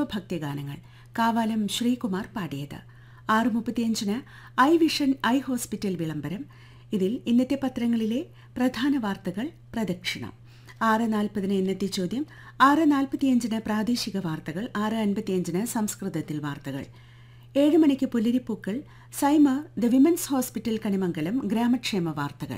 ശിവഭക്തിഗാനങ്ങൾ കാവാലം ശ്രീകുമാർ പാടിയത്. 6:35 I vision eye hospital വിളംബരം. ഇതിൽ ഇന്നത്തെ പത്രങ്ങളിലെ പ്രധാന വാർത്തകൾ പ്രദക്ഷിണം. 6:40 ഇന്നത്തെ ചോദ്യം, 6:45 പ്രാദേശിക വാർത്തകൾ, 6:55 സംസ്കൃതത്തിൽ വാർത്തകൾ. 7 മണിക്ക് പുലരിപ്പൂക്കൾ, Saima the women's hospital Kanimangalam ഗ്രാമക്ഷേമ വാർത്തകൾ.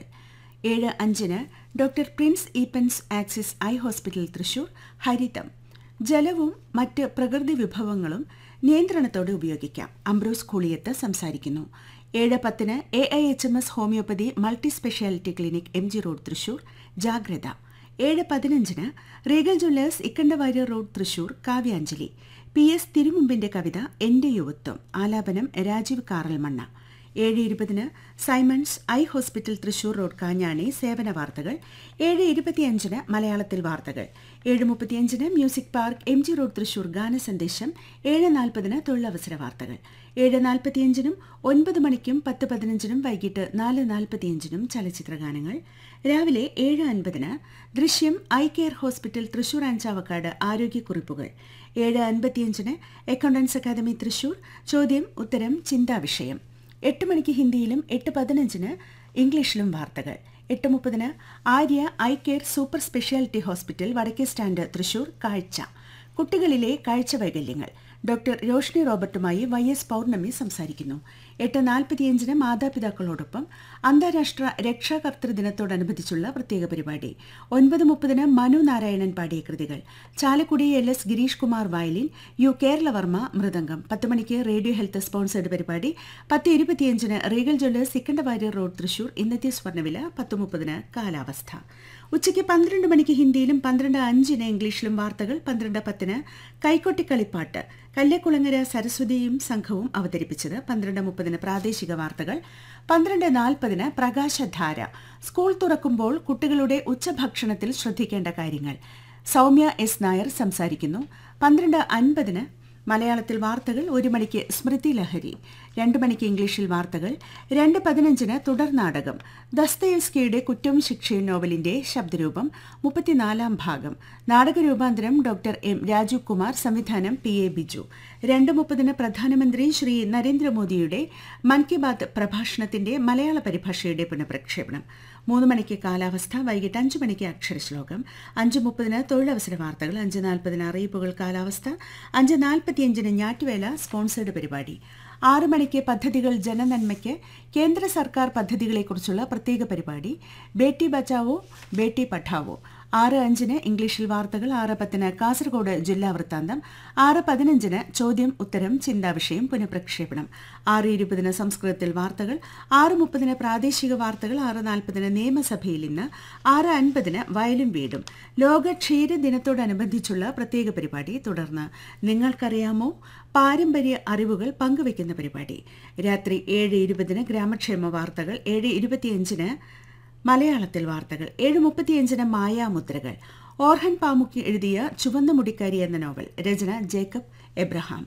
7:05 doctor Prince Eappen's axis eye hospital Thrissur ഹരിതം. ജലവും മറ്റ് പ്രകൃതി വിഭവങ്ങളും നിയന്ത്രണത്തോടെ ഉപയോഗിക്കാം. അംബ്രോസ് കൂളിയത്ത് സംസാരിക്കുന്നു. 7:10 AIHMS homeopathy multi speciality clinic MG road Thrissur ജാഗ്രത. 7:15 Regal Jewellers Ikkandawarrier road Thrissur Kavyanjali. PS തിരുമുമ്പിന്റെ കവിത എന്റെ യുവത്വം. ആലാപനം Rajeev Karalmanna. 7:20 Symons eye hospital Thrissur road Kanjani സേവന വാർത്തകൾ. 7:25 മലയാളത്തിൽ വാർത്തകൾ. 7:35 music park MG road Thrissur ഗാനസന്ദേശം. 7:40 തൊഴിലവസര വാർത്തകൾ. 7:45 9 മണിക്കും 10:15 വൈകിട്ട് 4:45 ചലച്ചിത്രഗാനങ്ങൾ. രാവിലെ 7:50 ദൃശ്യം eye care hospital Thrissur and Chavakkad ആരോഗ്യക്കുറിപ്പുകൾ. 7:55 accountants academy Thrissur ചോദ്യം ഉത്തരം ചിന്താവിഷയം. 8 മണിക്ക് ഹിന്ദിയിലും 8:15 ഇംഗ്ലീഷിലും വാർത്തകൾ. 8:30 Arya eye care super speciality hospital വടക്കേ സ്റ്റാൻഡ് തൃശൂർ കാഴ്ച. കുട്ടികളിലെ കാഴ്ച വൈകല്യങ്ങൾ. ഡോക്ടർ രോഷ്നി റോബർട്ടുമായി YS പൗർണമി സംസാരിക്കുന്നു. 8:45 മാതാപിതാക്കളോടൊപ്പം അന്താരാഷ്ട്ര രക്ഷാകർതൃ ദിനത്തോടനുബന്ധിച്ചുള്ള പ്രത്യേക പരിപാടി. 9:30 മനു നാരായണൻ പാടിയ കൃതികൾ. Chalakudy LS Girish Kumar violin, U Keralavarma mridangam. 10 മണിക്ക് റേഡിയോ ഹെൽത്ത് സ്പോൺസേഡ് പരിപാടി. 10:25 Regal Jewellers Ikkandawarrier road Thrissur ഇന്നത്തെ സ്വർണ്ണവില. 10:30 കാലാവസ്ഥ. ഉച്ചയ്ക്ക് 12 മണിക്ക് ഹിന്ദിയിലും 12:05 ഇംഗ്ലീഷിലും വാർത്തകൾ. 12:10 കൈക്കൊട്ടിക്കളിപ്പാട്ട് കല്ലേക്കുളങ്ങര സരസ്വതിയും സംഘവും അവതരിപ്പിച്ചത്. 12:30 പ്രാദേശിക വാർത്തകൾ. 12:40 പ്രകാശധാര. സ്കൂൾ തുറക്കുമ്പോൾ കുട്ടികളുടെ ഉച്ചഭക്ഷണത്തിൽ ശ്രദ്ധിക്കേണ്ട കാര്യങ്ങൾ. സൗമ്യ S നായർ സംസാരിക്കുന്നു. 12:50 മലയാളത്തിൽ വാർത്തകൾ. 1 മണിക്ക് സ്മൃതി ലഹരി. 2 മണിക്ക് ഇംഗ്ലീഷിൽ വാർത്തകൾ. 2:15 തുടർ നാടകം ദസ്തയേവ്സ്കിയുടെ കുറ്റവും ശിക്ഷയും നോവലിന്റെ ശബ്ദരൂപം 34-ാം ഭാഗം. നാടകരൂപാന്തരം ഡോക്ടർ M രാജീവ് കുമാർ, സംവിധാനം PA ബിജു. 2:30 പ്രധാനമന്ത്രി ശ്രീ നരേന്ദ്രമോദിയുടെ മൻ കി ബാത്ത് പ്രഭാഷണത്തിന്റെ മലയാള പരിഭാഷയുടെ പുനഃപ്രക്ഷേപണം. 3 മണിക്ക് കാലാവസ്ഥ. വൈകിട്ട് 5 മണിക്ക് അക്ഷരശ്ലോകം. 5:30 തൊഴിലവസര വാർത്തകൾ. 5:40 അറിയിപ്പുകൾ കാലാവസ്ഥ. 5:45 ഞാറ്റുവേല സ്പോൺസേഡ് പരിപാടി. 6 മണിക്ക് പദ്ധതികൾ ജനനന്മയ്ക്ക് കേന്ദ്ര സർക്കാർ പദ്ധതികളെക്കുറിച്ചുള്ള പ്രത്യേക പരിപാടി. ബേട്ടി ബച്ചാവോ ബേട്ടി പഠാവോ. 6:05 ഇംഗ്ലീഷിൽ വാർത്തകൾ. 6:10 കാസർഗോഡ് ജില്ലാ വൃത്താന്തം. 6:15 ചോദ്യം ഉത്തരം ചിന്താവിഷയം പുനഃപ്രക്ഷേപണം. 6:20 സംസ്കൃതത്തിൽ വാർത്തകൾ. 6:30 പ്രാദേശിക വാർത്തകൾ. 6:40 നിയമസഭയിൽ ഇന്ന്. 6:50 വയലും വീടും ലോക ക്ഷീര ദിനത്തോടനുബന്ധിച്ചുള്ള പ്രത്യേക പരിപാടി. തുടർന്ന് നിങ്ങൾക്കറിയാമോ പാരമ്പര്യ അറിവുകൾ പങ്കുവയ്ക്കുന്ന പരിപാടി. രാത്രി 7:20 ഗ്രാമക്ഷേമ വാർത്തകൾ. 7:25 മലയാളത്തിൽ വാർത്തകൾ. 7:35 മായാമുദ്രകൾ. ഓർഹൻ പാമുക്ക് എഴുതിയ ചുവന്ന മുടിക്കാരി എന്ന നോവൽ. രചന ജേക്കബ് എബ്രഹാം.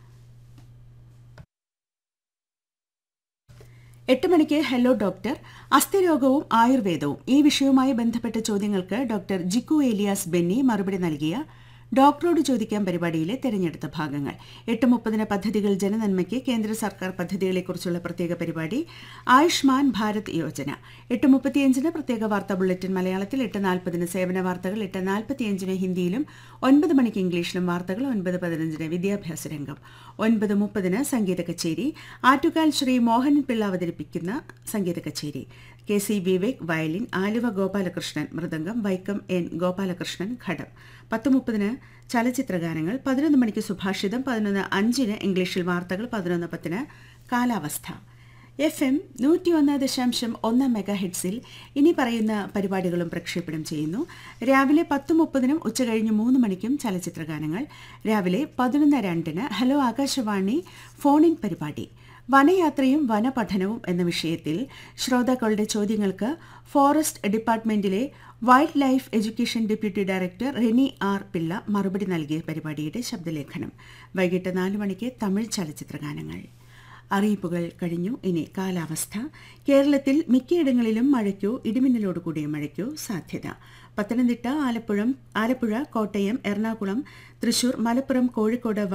8 മണിക്ക് ഹലോ ഡോക്ടർ, അസ്ഥിരോഗവും ആയുർവേദവും. ഈ വിഷയവുമായി ബന്ധപ്പെട്ട ചോദ്യങ്ങൾക്ക് ഡോക്ടർ ജിക്കു ഏലിയാസ് ബെന്നി മറുപടി നൽകിയ ഡോക്ടറോട് ചോദിക്കാൻ പരിപാടിയിലെ തെരഞ്ഞെടുത്ത ഭാഗങ്ങൾ. 8:30 പദ്ധതികൾ ജനനന്മയ്ക്ക് കേന്ദ്ര സർക്കാർ പദ്ധതികളെക്കുറിച്ചുള്ള പ്രത്യേക പരിപാടി. ആയുഷ്മാൻ ഭാരത് യോജന. 8:35 പ്രത്യേക വാർത്താ ബുള്ളറ്റിൻ മലയാളത്തിൽ. 8:40 സേവന വാർത്തകൾ. 8:45 ഹിന്ദിയിലും 9 മണിക്ക് ഇംഗ്ലീഷിലും വാർത്തകൾ. 9:15 വിദ്യാഭ്യാസ രംഗം. 9:30 സംഗീത കച്ചേരി. ആറ്റുകാൽ ശ്രീ മോഹൻ പിള്ള അവതരിപ്പിക്കുന്ന സംഗീത കച്ചേരി. KC Vivek violin, Aluva Gopalakrishnan mridangam, Vaikom N Gopalakrishnan ഘടം. 10:30 ചലച്ചിത്രഗാനങ്ങൾ. 11 മണിക്ക് സുഭാഷിതം. 11:05 ഇംഗ്ലീഷിൽ വാർത്തകൾ. 11:10 കാലാവസ്ഥ. FM 101.1 മെഗാഹെഡ്സിൽ ഇനി പറയുന്ന പരിപാടികളും പ്രക്ഷേപണം ചെയ്യുന്നു. രാവിലെ 10:30 ഉച്ചകഴിഞ്ഞ് 3 മണിക്കും ചലച്ചിത്രഗാനങ്ങൾ. രാവിലെ 11:02 ഹലോ ആകാശവാണി ഫോൺ ഇൻ പരിപാടി. വനയാത്രയും വനപഠനവും എന്ന വിഷയത്തിൽ ശ്രോതാക്കളുടെ ചോദ്യങ്ങൾക്ക് forest ഡിപ്പാർട്ട്മെന്റിലെ wild life education deputy director Reni R Pillai മറുപടി നൽകിയ പരിപാടിയുടെ ശബ്ദലേഖനം. വൈകിട്ട് 4 മണിക്ക് തമിഴ് ചലച്ചിത്രഗാനങ്ങൾ. അറിയിപ്പുകൾ കഴിഞ്ഞു. ഇനി കാലാവസ്ഥ. കേരളത്തിൽ മിക്കയിടങ്ങളിലും മഴയ്ക്കോ ഇടിമിന്നലോടുകൂടിയ മഴയ്ക്കോ സാധ്യത. പത്തനംതിട്ട, ആലപ്പുഴ, കോട്ടയം, എറണാകുളം, തൃശൂർ, മലപ്പുറം, കോഴിക്കോട്,